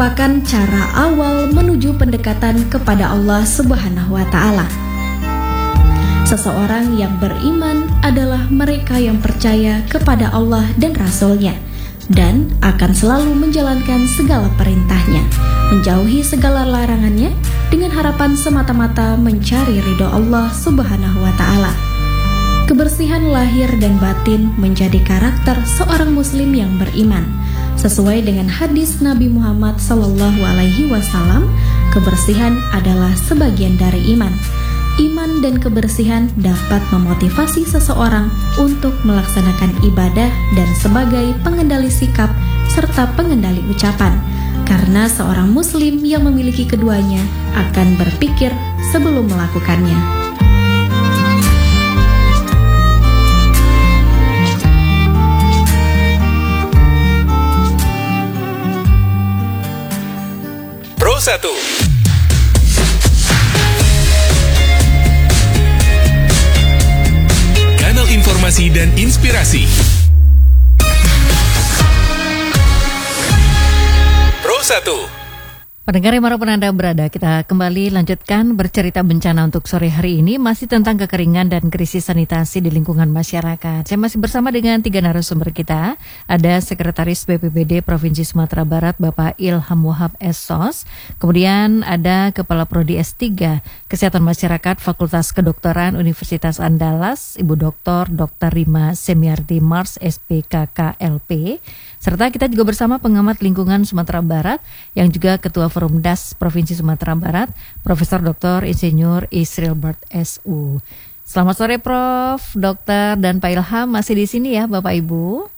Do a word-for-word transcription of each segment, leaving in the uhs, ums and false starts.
merupakan cara awal menuju pendekatan kepada Allah Subhanahu wa Ta'ala. Seseorang yang beriman adalah mereka yang percaya kepada Allah dan Rasul-Nya dan akan selalu menjalankan segala perintahnya, menjauhi segala larangannya dengan harapan semata-mata mencari ridho Allah Subhanahu wa Ta'ala. Kebersihan lahir dan batin menjadi karakter seorang muslim yang beriman. Sesuai dengan hadis Nabi Muhammad sallallahu alaihi wasallam, kebersihan adalah sebagian dari iman. Iman dan kebersihan dapat memotivasi seseorang untuk melaksanakan ibadah dan sebagai pengendali sikap serta pengendali ucapan. Karena seorang muslim yang memiliki keduanya akan berpikir sebelum melakukannya. Pro satu. Kanal informasi dan inspirasi. Pro satu. Pendengar dimanapun Anda berada, kita kembali lanjutkan bercerita bencana untuk sore hari ini, masih tentang kekeringan dan krisis sanitasi di lingkungan masyarakat. Saya masih bersama dengan tiga narasumber kita. Ada Sekretaris B P B D Provinsi Sumatera Barat, Bapak Ilham Wahab S O S. Kemudian ada Kepala Prodi S tiga Kesehatan Masyarakat Fakultas Kedokteran Universitas Andalas, Ibu Doktor Doktor Rima Semiarti Mars S P K K L P. Serta kita juga bersama pengamat lingkungan Sumatera Barat yang juga Ketua Forum D A S Provinsi Sumatera Barat, Profesor Doktor Insinyur Israel Bart S U. Selamat sore Prof, Dokter dan Pak Ilham, masih di sini ya Bapak Ibu?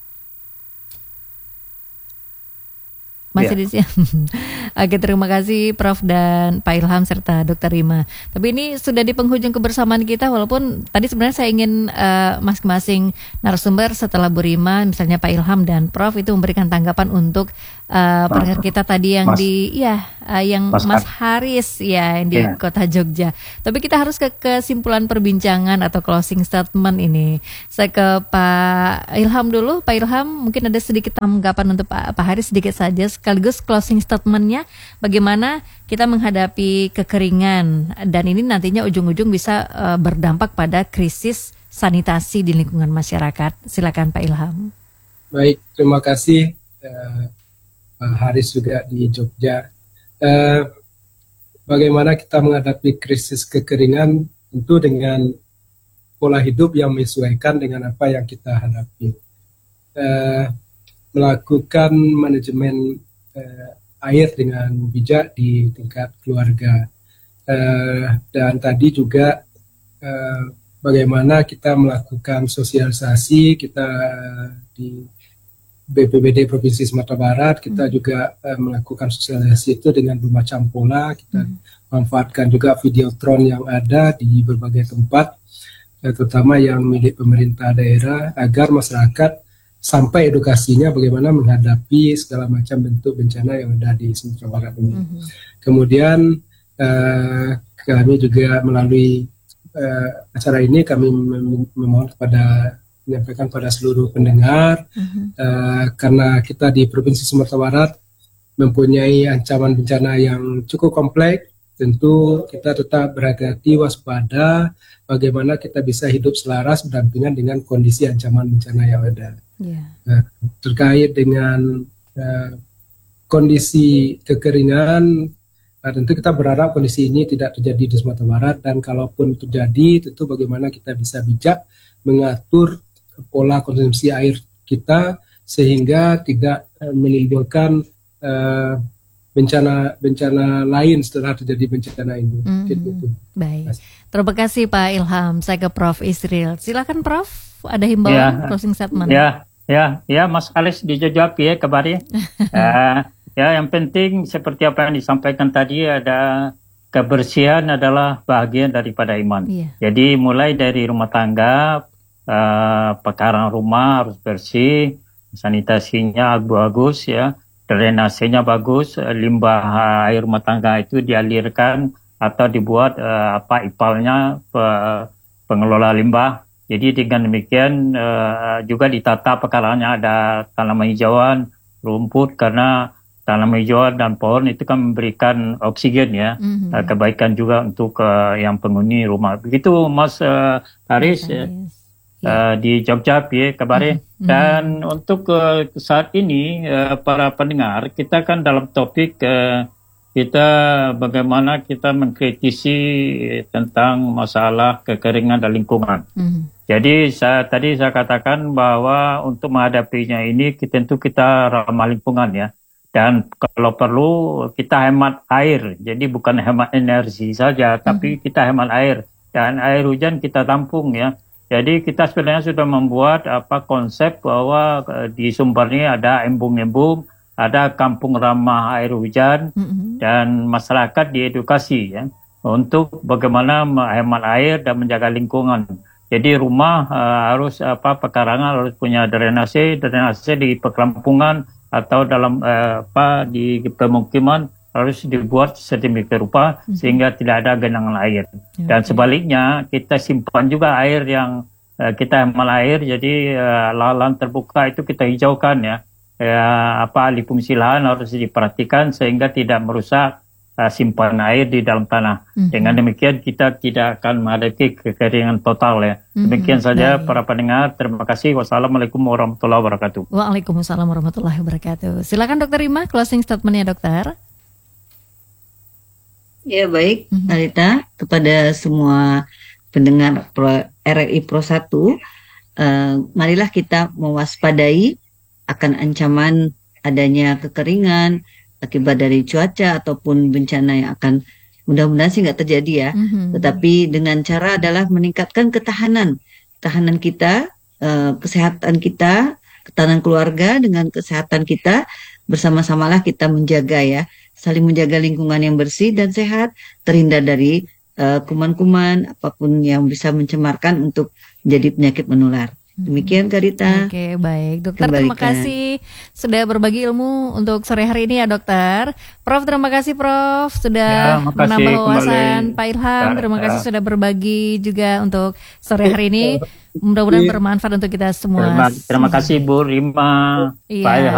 Masih ya. Di sini. Oke, terima kasih Prof dan Pak Ilham serta Dokter Rima. Tapi ini sudah di penghujung kebersamaan kita, walaupun tadi sebenarnya saya ingin uh, masing-masing narasumber setelah Bu Rima, misalnya Pak Ilham dan Prof itu memberikan tanggapan untuk uh, pendengar kita tadi yang Mas, di ya uh, yang Mas, Mas Haris ya yang di ya. Kota Jogja. Tapi kita harus ke kesimpulan perbincangan atau closing statement ini. Saya ke Pak Ilham dulu. Pak Ilham, mungkin ada sedikit tanggapan untuk Pak, Pak Haris sedikit saja, sekaligus closing statement-nya bagaimana kita menghadapi kekeringan dan ini nantinya ujung-ujung bisa uh, berdampak pada krisis sanitasi di lingkungan masyarakat. Silakan Pak Ilham. Baik, terima kasih uh, Pak Haris juga di Jogja. Uh, bagaimana kita menghadapi krisis kekeringan tentu dengan pola hidup yang menyesuaikan dengan apa yang kita hadapi. Uh, melakukan manajemen uh, air dengan bijak di tingkat keluarga. Uh, dan tadi juga uh, bagaimana kita melakukan sosialisasi, kita di B P B D Provinsi Sumatera Barat, kita hmm. juga uh, melakukan sosialisasi itu dengan bermacam pola, kita hmm. manfaatkan juga videotron yang ada di berbagai tempat, uh, terutama yang milik pemerintah daerah, agar masyarakat sampai edukasinya bagaimana menghadapi segala macam bentuk bencana yang ada di Sumatera Barat ini. Mm-hmm. Kemudian uh, kami juga melalui uh, acara ini kami mem- memohon kepada menyampaikan pada seluruh pendengar, mm-hmm. uh, karena kita di Provinsi Sumatera Barat mempunyai ancaman bencana yang cukup kompleks. Tentu kita tetap berhati-hati, waspada, bagaimana kita bisa hidup selaras berdampingan dengan kondisi ancaman bencana yang ada. Yeah. Nah, terkait dengan uh, kondisi kekeringan, nah, tentu kita berharap kondisi ini tidak terjadi di Sumatera Barat, dan kalaupun terjadi, tentu bagaimana kita bisa bijak mengatur pola konsumsi air kita sehingga tidak uh, menimbulkan uh, bencana bencana lain setelah terjadi bencana ini. Mm-hmm. Gitu. Baik. Terima kasih Pak Ilham. Saya ke Prof Israel. Silakan Prof. Ada himbauan ya, closing statement. Ya, ya, ya Mas Haris dijawab ya kabarnya. uh, ya, yang penting seperti apa yang disampaikan tadi, ada kebersihan adalah bagian daripada iman. Yeah. Jadi mulai dari rumah tangga, uh, pekarangan rumah harus bersih, sanitasinya bagus ya. Drainasenya bagus, limbah air rumah tangga itu dialirkan atau dibuat uh, apa ipalnya pe, pengelola limbah. Jadi dengan demikian uh, juga ditata pekarangannya, ada tanaman hijauan, rumput, karena tanam hijau dan pohon itu kan memberikan oksigen ya, mm-hmm. uh, kebaikan juga untuk uh, yang penghuni rumah. Begitu Mas uh, Haris uh, uh, di Jogja ya kabarnya. Mm-hmm. Dan untuk uh, saat ini uh, para pendengar, kita kan dalam topik uh, kita bagaimana kita mengkritisi tentang masalah kekeringan dan lingkungan. Mm-hmm. Jadi saya, tadi saya katakan bahwa untuk menghadapinya ini kita, tentu kita ramah lingkungan ya. Dan kalau perlu kita hemat air, jadi bukan hemat energi saja, mm-hmm. tapi kita hemat air. Dan air hujan kita tampung ya. Jadi kita sebenarnya sudah membuat apa konsep bahwa di Sumber ini ada embung-embung, ada kampung ramah air hujan, mm-hmm. dan masyarakat diedukasi ya untuk bagaimana menghemat air dan menjaga lingkungan. Jadi rumah uh, harus apa pekarangan harus punya drainase, drainase di perkampungan atau dalam uh, apa di pemukiman harus dibuat sedemikian rupa mm-hmm. sehingga tidak ada genangan air. Okay. Dan sebaliknya kita simpan juga air yang uh, kita hemat air, jadi uh, lahan terbuka itu kita hijaukan ya. Ya, apa alih fungsi lahan harus diperhatikan sehingga tidak merusak uh, simpanan air di dalam tanah. Mm-hmm. Dengan demikian kita tidak akan menghadapi kekeringan total ya. Mm-hmm. Demikian saja. Baik. Para pendengar, terima kasih. Wassalamualaikum warahmatullahi wabarakatuh. Waalaikumsalam warahmatullahi wabarakatuh. Silakan Dokter Rima, closing statement-nya dokter. Ya baik, mm-hmm. Narita, kepada semua pendengar Pro, R R I Pro satu, uh, marilah kita mewaspadai akan ancaman adanya kekeringan akibat dari cuaca ataupun bencana yang akan mudah-mudahan sih nggak terjadi ya. Mm-hmm. Tetapi dengan cara adalah meningkatkan ketahanan, ketahanan kita, uh, kesehatan kita, ketahanan keluarga dengan kesehatan kita, bersama-samalah kita menjaga ya, saling menjaga lingkungan yang bersih dan sehat, terhindar dari uh, kuman-kuman apapun yang bisa mencemarkan untuk menjadi penyakit menular. Demikian Kak Rita. Oke, baik. Dokter, Kembalikan. terima kasih sudah berbagi ilmu untuk sore hari ini ya dokter. Prof, terima kasih Prof sudah ya, menambah wawasan. Pak Ilham, ya, terima kasih ya. sudah berbagi juga untuk sore hari ini. Mudah-mudahan bermanfaat untuk kita semua. Terima, terima kasih Bu Rima, iya. Pak Ilham.